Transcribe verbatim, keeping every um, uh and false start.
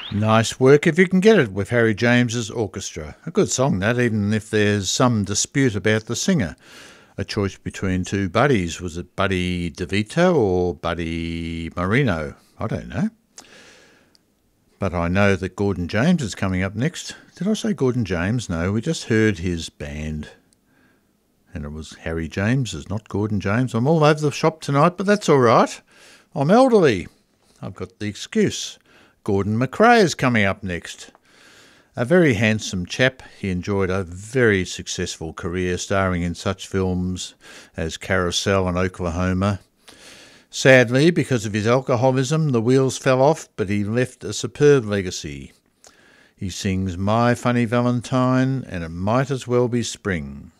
Nice work if you can get it with Harry James's orchestra. A good song that, even if there's some dispute about the singer. A choice between two Buddies. Was it Buddy DeVito or Buddy Marino? I don't know. But I know that Gordon James is coming up next. Did I say Gordon James? No, we just heard his band. And it was Harry James's, not Gordon James. I'm all over the shop tonight, but that's all right. I'm elderly. I've got the excuse. Gordon McRae is coming up next. A very handsome chap. He enjoyed a very successful career starring in such films as Carousel and Oklahoma. Sadly, because of his alcoholism, the wheels fell off, but he left a superb legacy. He sings My Funny Valentine and It Might As Well Be Spring.